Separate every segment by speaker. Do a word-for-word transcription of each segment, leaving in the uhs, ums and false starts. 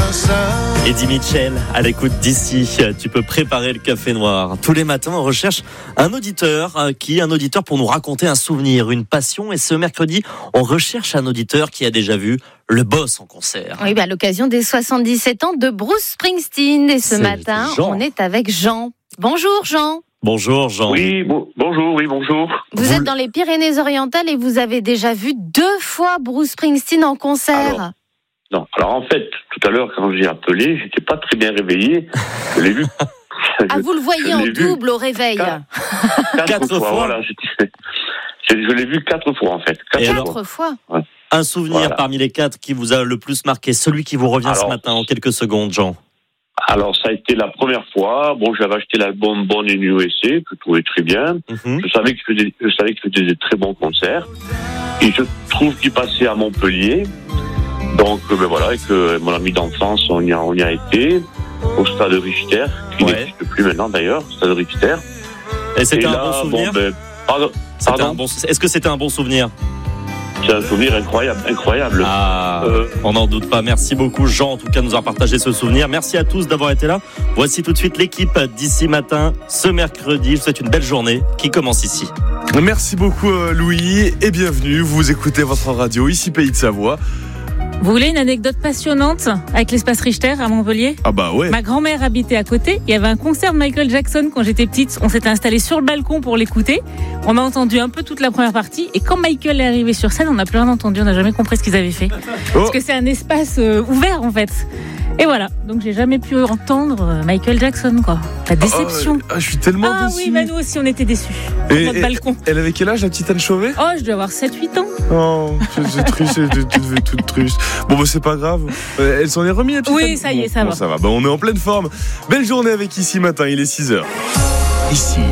Speaker 1: Eddie Mitchell, à l'écoute d'ici, tu peux préparer le café noir. Tous les matins, on recherche un auditeur qui, un auditeur pour nous raconter un souvenir, une passion. Et ce mercredi, on recherche un auditeur qui a déjà vu le boss en concert.
Speaker 2: Oui, bah, à l'occasion des soixante-dix-sept ans de Bruce Springsteen. Et ce
Speaker 1: C'est
Speaker 2: matin,
Speaker 1: Jean.
Speaker 2: on est avec Jean. Bonjour Jean.
Speaker 1: Bonjour Jean.
Speaker 3: Oui, bon, bonjour, oui, bonjour.
Speaker 2: Vous, vous êtes dans les Pyrénées-Orientales et vous avez déjà vu deux fois Bruce Springsteen en concert.
Speaker 3: Alors, non, alors en fait, tout à l'heure, quand j'ai appelé, j'étais pas très bien réveillé. Je l'ai vu.
Speaker 2: Ah, vous le voyez en double
Speaker 3: vu.
Speaker 2: au réveil.
Speaker 3: Quatre, quatre,
Speaker 1: Quatre
Speaker 3: fois,
Speaker 1: fois.
Speaker 3: Voilà. J'étais- Je, je l'ai vu quatre fois, en fait. Quatre
Speaker 1: Et
Speaker 3: fois.
Speaker 1: alors
Speaker 2: Quatre fois.
Speaker 3: Ouais.
Speaker 1: Un souvenir
Speaker 3: Voilà.
Speaker 1: parmi les quatre qui vous a le plus marqué, celui qui vous revient
Speaker 3: Alors,
Speaker 1: ce matin en quelques secondes, Jean.
Speaker 3: Alors, ça a été la première fois. Bon, j'avais acheté l'album Born in U S A, que je trouvais très bien.
Speaker 1: Mhm.
Speaker 3: Je savais que je faisais, je savais que je faisais des très bons concerts. Et je trouve qu'il passait à Montpellier. Donc, euh, ben voilà, avec euh, mon ami d'enfance, on y a, on y a été. Au stade Richter, qui
Speaker 1: Ouais.
Speaker 3: n'existe plus maintenant d'ailleurs, stade Richter.
Speaker 1: Et c'était
Speaker 3: Et
Speaker 1: un
Speaker 3: là,
Speaker 1: bon souvenir
Speaker 3: bon, ben, pardon,
Speaker 1: C'était
Speaker 3: pardon
Speaker 1: un bon... Est-ce que c'était un bon souvenir?
Speaker 3: c'est un souvenir incroyable, incroyable.
Speaker 1: Ah,
Speaker 3: Euh,
Speaker 1: on n'en doute pas. Merci beaucoup, Jean, en tout cas, de nous avoir partagé ce souvenir. Merci à tous d'avoir été là. Voici tout de suite l'équipe d'ici matin, ce mercredi. Je vous souhaite une belle journée qui commence ici.
Speaker 4: Merci beaucoup euh, Louis et bienvenue. Vous écoutez votre radio, ici Pays de Savoie.
Speaker 5: Vous voulez une anecdote passionnante avec l'espace Richter à Montpellier?
Speaker 4: Ah bah ouais.
Speaker 5: Ma grand-mère habitait à côté. Il y avait un concert de Michael Jackson quand j'étais petite. On s'était installé sur le balcon pour l'écouter. On a entendu un peu toute la première partie. Et quand Michael est arrivé sur scène, on n'a plus rien entendu. On n'a jamais compris ce qu'ils avaient fait.
Speaker 4: Oh.
Speaker 5: Parce que c'est un espace euh, ouvert en fait. Et voilà. Donc j'ai jamais pu entendre euh, Michael Jackson, quoi. La déception.
Speaker 4: Ah, je suis tellement
Speaker 5: Ah
Speaker 4: déçu.
Speaker 5: oui, bah nous aussi on était déçus.
Speaker 4: Et-
Speaker 5: Sur notre
Speaker 4: et-
Speaker 5: balcon.
Speaker 4: Elle avait quel âge, la petite Anne Chauvet?
Speaker 5: Oh, je dois avoir sept huit ans.
Speaker 4: Oh, c'est c'est triste, elle était toute, toute triste. Bon bah c'est pas grave. Euh, Elle s'en est remise, la petite
Speaker 5: Oui,
Speaker 4: Anne
Speaker 5: ça y est,
Speaker 4: Bon,
Speaker 5: ça
Speaker 4: bon,
Speaker 5: va.
Speaker 4: ça va. Bah, on est en pleine forme. Belle journée avec Ici Matin, il est six heures.
Speaker 6: Ici,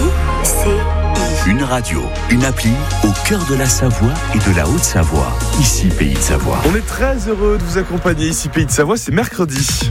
Speaker 6: une radio, une appli au cœur de la Savoie et de la Haute-Savoie. Ici, Pays de Savoie.
Speaker 4: On est très heureux de vous accompagner ici Pays de Savoie, c'est mercredi.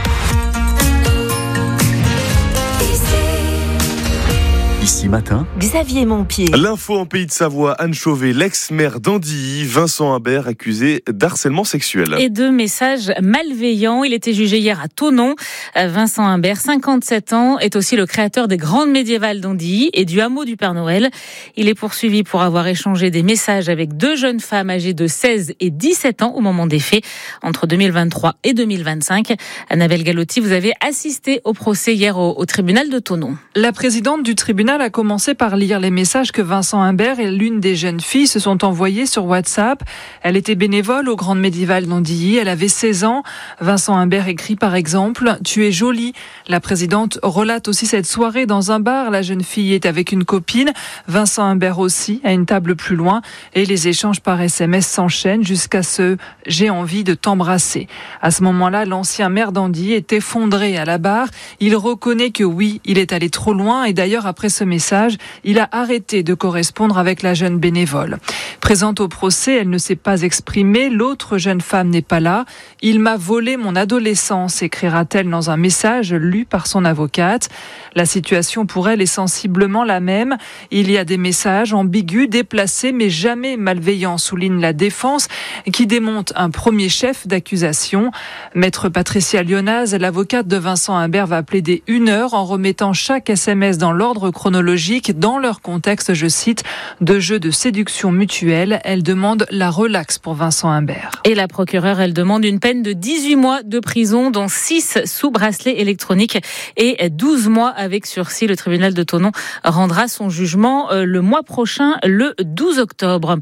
Speaker 6: Ici matin,
Speaker 7: Xavier Montpied.
Speaker 4: L'info en Pays de Savoie, Anne Chauvet, l'ex-maire d'Andilly, Vincent Imbert, accusé d'harcèlement sexuel.
Speaker 5: Et de messages malveillants. Il était jugé hier à Thonon. Vincent Imbert, cinquante-sept ans, est aussi le créateur des Grandes Médiévales d'Andilly et du hameau du Père Noël. Il est poursuivi pour avoir échangé des messages avec deux jeunes femmes âgées de seize et dix-sept ans au moment des faits, entre deux mille vingt-trois et deux mille vingt-cinq. Annabelle Galotti, vous avez assisté au procès hier au, au tribunal de Thonon.
Speaker 8: La présidente du tribunal a commencé par lire les messages que Vincent Imbert et l'une des jeunes filles se sont envoyés sur WhatsApp. Elle était bénévole aux Grandes Médiévales d'Andilly. Elle avait seize ans. Vincent Imbert écrit par exemple « Tu es jolie ». La présidente relate aussi cette soirée dans un bar. La jeune fille est avec une copine. Vincent Imbert aussi, à une table plus loin. Et les échanges par S M S s'enchaînent jusqu'à ce « J'ai envie de t'embrasser ». À ce moment-là, l'ancien maire d'Andilly est effondré à la barre. Il reconnaît que oui, il est allé trop loin. Et d'ailleurs, après ce message, il a arrêté de correspondre avec la jeune bénévole. Présente au procès, elle ne s'est pas exprimée. L'autre jeune femme n'est pas là. Il m'a volé mon adolescence, écrira-t-elle dans un message lu par son avocate. La situation pour elle est sensiblement la même. Il y a des messages ambigus, déplacés, mais jamais malveillants, souligne la défense, qui démonte un premier chef d'accusation. Maître Patricia Lyonaz, l'avocate de Vincent Imbert, va plaider une heure en remettant chaque S M S dans l'ordre chronologique, dans leur contexte, je cite, de jeu de séduction mutuelle. Elle demande la relaxe pour Vincent Imbert.
Speaker 5: Et la procureure, elle demande une peine de dix-huit mois de prison, dont six sous bracelet électronique et douze mois avec sursis. Le tribunal de Thonon rendra son jugement le mois prochain, le douze octobre.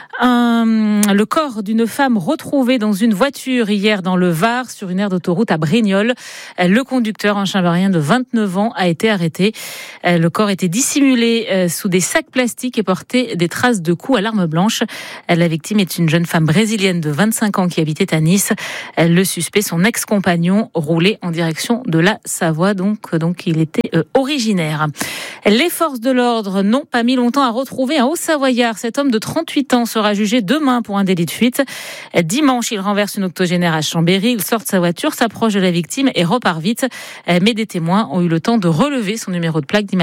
Speaker 5: Un, le corps d'une femme retrouvée dans une voiture hier dans le Var, sur une aire d'autoroute à Brignoles. Le conducteur, un chambérien de vingt-neuf ans, a été arrêté. Le corps était dissimulé sous des sacs plastiques et portait des traces de coups à l'arme blanche. La victime est une jeune femme brésilienne de vingt-cinq ans qui habitait à Nice. Le suspect, son ex-compagnon, roulait en direction de la Savoie, donc, donc il était euh, originaire. Les forces de l'ordre n'ont pas mis longtemps à retrouver un Haut-Savoyard. Cet homme de trente-huit ans sera jugé demain pour un délit de fuite. Dimanche, il renverse une octogénaire à Chambéry. Il sort de sa voiture, s'approche de la victime et repart vite. Mais des témoins ont eu le temps de relever son numéro de plaque d'immatriculation.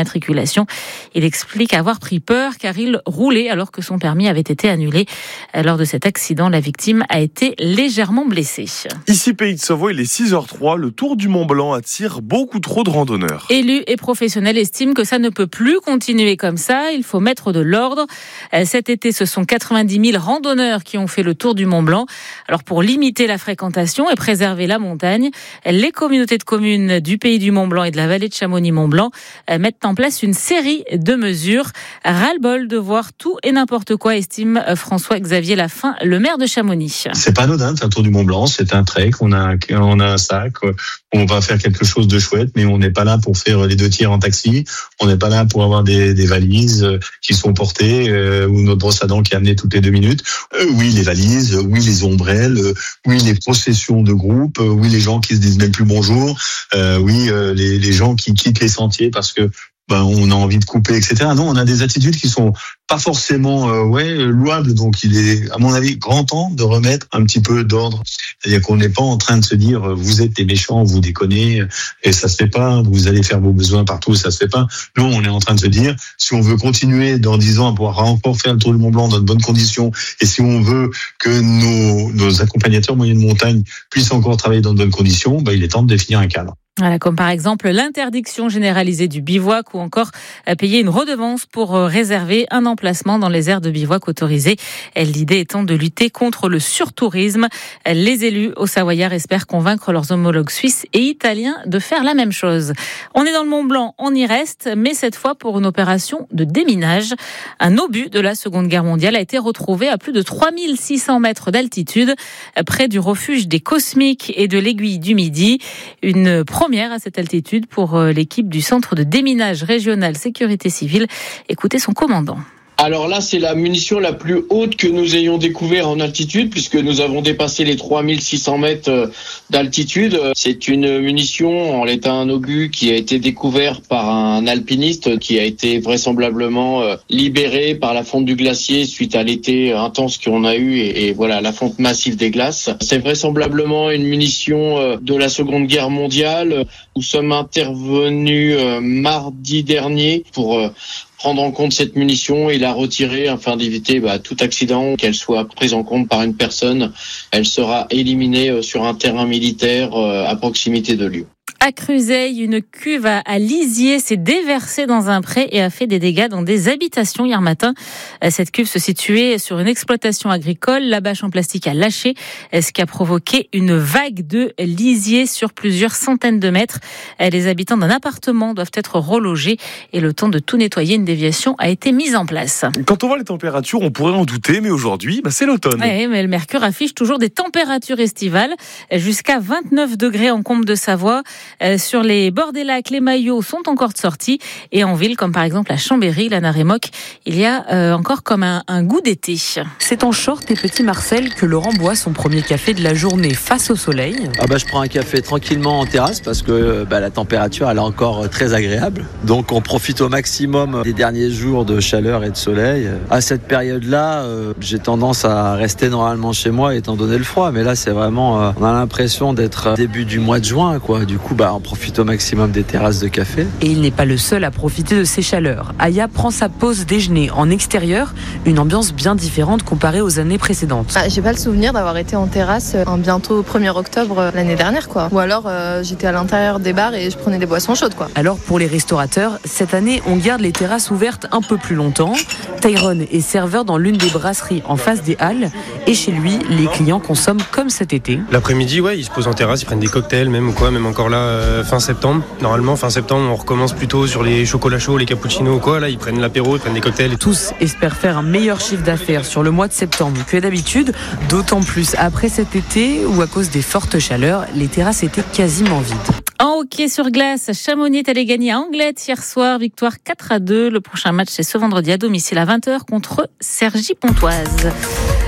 Speaker 5: circulation. Il explique avoir pris peur car il roulait alors que son permis avait été annulé. Lors de cet accident, la victime a été légèrement blessée.
Speaker 4: Ici, Pays de Savoie, il est six heures zéro trois. Le Tour du Mont Blanc attire beaucoup trop de randonneurs.
Speaker 5: Élus et professionnels estiment que ça ne peut plus continuer comme ça. Il faut mettre de l'ordre. Cet été, ce sont quatre-vingt-dix mille randonneurs qui ont fait le Tour du Mont Blanc. Alors, pour limiter la fréquentation et préserver la montagne, les communautés de communes du Pays du Mont Blanc et de la vallée de Chamonix-Mont-Blanc mettent en place une série de mesures. Ras-le-bol de voir tout et n'importe quoi, estime François-Xavier Lafin, le maire de Chamonix.
Speaker 7: C'est pas anodin, c'est un Tour du Mont Blanc, c'est un trek, on a, on a un sac, on va faire quelque chose de chouette, mais on n'est pas là pour faire les deux tiers en taxi, on n'est pas là pour avoir des, des valises qui sont portées, euh, ou notre brosse à dents qui est amenée toutes les deux minutes. Euh, oui, les valises, oui, les ombrelles, euh, oui, les processions de groupe, euh, oui, les gens qui se disent même plus bonjour, euh, oui, euh, les, les gens qui quittent les sentiers parce que ben, on a envie de couper, et cetera. Non, on a des attitudes qui sont pas forcément euh, ouais louables. Donc, il est, à mon avis, grand temps de remettre un petit peu d'ordre. C'est-à-dire qu'on n'est pas en train de se dire vous êtes des méchants, vous déconnez, et ça se fait pas. Vous allez faire vos besoins partout, ça se fait pas. Non, on est en train de se dire si on veut continuer dans dix ans à pouvoir encore faire le Tour du Mont Blanc dans de bonnes conditions, et si on veut que nos, nos accompagnateurs moyenne montagne puissent encore travailler dans de bonnes conditions, ben, il est temps de définir un cadre.
Speaker 5: Voilà, comme par exemple l'interdiction généralisée du bivouac ou encore payer une redevance pour réserver un emplacement dans les aires de bivouac autorisées. L'idée étant de lutter contre le surtourisme. Les élus au Savoyard espèrent convaincre leurs homologues suisses et italiens de faire la même chose. On est dans le Mont Blanc, on y reste, mais cette fois pour une opération de déminage. Un obus de la Seconde Guerre mondiale a été retrouvé à plus de trois mille six cents mètres d'altitude, près du refuge des Cosmiques et de l'Aiguille du Midi. Une première à cette altitude pour l'équipe du Centre de déminage régional sécurité civile. Écoutez son commandant.
Speaker 9: Alors là, c'est la munition la plus haute que nous ayons découvert en altitude, puisque nous avons dépassé les trois mille six cents mètres d'altitude. C'est une munition, en l'état un obus, qui a été découvert par un alpiniste, qui a été vraisemblablement libéré par la fonte du glacier suite à l'été intense qu'on a eu, et, et voilà, la fonte massive des glaces. C'est vraisemblablement une munition de la Seconde Guerre mondiale. Nous sommes intervenus mardi dernier pour prendre en compte cette munition et la retirer afin d'éviter bah, tout accident, qu'elle soit prise en compte par une personne. Elle sera éliminée sur un terrain militaire à proximité de lieu.
Speaker 5: À Cruzeil, une cuve à Lisieux s'est déversée dans un pré et a fait des dégâts dans des habitations hier matin. Cette cuve se situait sur une exploitation agricole. La bâche en plastique a lâché, ce qui a provoqué une vague de lisier sur plusieurs centaines de mètres. Les habitants d'un appartement doivent être relogés et le temps de tout nettoyer, une déviation a été mise en place.
Speaker 4: Quand on voit les températures, on pourrait en douter, mais aujourd'hui, bah, c'est l'automne.
Speaker 5: Oui, mais le mercure affiche toujours des températures estivales, jusqu'à vingt-neuf degrés en Combe de Savoie. Euh, sur les bords des lacs, les maillots sont encore de sortie. Et en ville, comme par exemple à Chambéry, la Narémoc, il y a euh, encore comme un, un goût d'été.
Speaker 10: C'est en short et petit Marcel que Laurent boit son premier café de la journée face au soleil.
Speaker 11: Ah bah, je prends un café tranquillement en terrasse parce que bah, la température elle est encore très agréable. Donc on profite au maximum des derniers jours de chaleur et de soleil. À cette période-là, euh, j'ai tendance à rester normalement chez moi étant donné le froid. Mais là, c'est vraiment, euh, on a l'impression d'être début du mois de juin, quoi. Du coup, bah, on profite au maximum des terrasses de café.
Speaker 10: Et il n'est pas le seul à profiter de ces chaleurs. Aya prend sa pause déjeuner en extérieur, une ambiance bien différente comparée aux années précédentes.
Speaker 12: Ah, j'ai pas le souvenir d'avoir été en terrasse en bientôt premier octobre l'année dernière, quoi. Ou alors euh, j'étais à l'intérieur des bars et je prenais des boissons chaudes, quoi.
Speaker 10: Alors pour les restaurateurs, cette année on garde les terrasses ouvertes un peu plus longtemps. Tyrone est serveur dans l'une des brasseries en face des halles et chez lui les clients consomment comme cet été.
Speaker 13: L'après-midi, ouais, ils se posent en terrasse, ils prennent des cocktails même ou quoi, même encore là euh, fin septembre. Normalement fin septembre on recommence plutôt sur les chocolats chauds, les cappuccinos ou quoi. Là ils prennent l'apéro, ils prennent des cocktails. Et
Speaker 10: tous espèrent faire un meilleur chiffre d'affaires sur le mois de septembre que d'habitude, d'autant plus après cet été où à cause des fortes chaleurs, les terrasses étaient quasiment vides.
Speaker 5: En hockey sur glace, Chamonix est allé gagner à Anglet hier soir, victoire quatre à deux. Le prochain match c'est ce vendredi à domicile à vingt heures contre Cergy-Pontoise.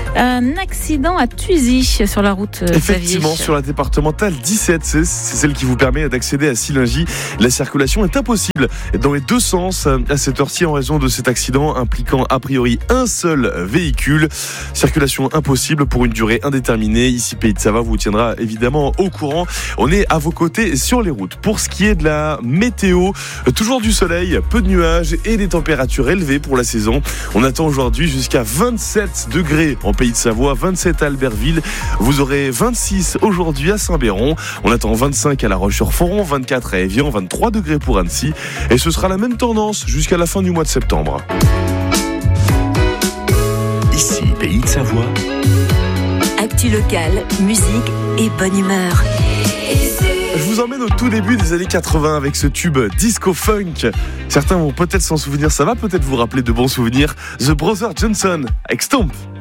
Speaker 5: Un accident à Thuzy sur la route Xavier.
Speaker 4: Effectivement, sur la départementale dix-sept, c'est, c'est celle qui vous permet d'accéder à Sillingy. La circulation est impossible dans les deux sens à cette heure-ci en raison de cet accident impliquant a priori un seul véhicule. Circulation impossible pour une durée indéterminée. Ici, Pays de Savoie vous tiendra évidemment au courant. On est à vos côtés sur les routes. Pour ce qui est de la météo, toujours du soleil, peu de nuages et des températures élevées pour la saison. On attend aujourd'hui jusqu'à vingt-sept degrés en Pays de Savoie, vingt-sept à Albertville. Vous aurez vingt-six aujourd'hui à Saint-Béron. On attend vingt-cinq à La Roche-sur-Foron, vingt-quatre à Évian, vingt-trois degrés pour Annecy. Et ce sera la même tendance jusqu'à la fin du mois de septembre.
Speaker 6: Ici, Pays de Savoie.
Speaker 14: Actu locale, musique et bonne humeur.
Speaker 4: Je vous emmène au tout début des années quatre-vingts avec ce tube disco funk. Certains vont peut-être s'en souvenir, ça va peut-être vous rappeler de bons souvenirs. The Brothers Johnson avec Stomp.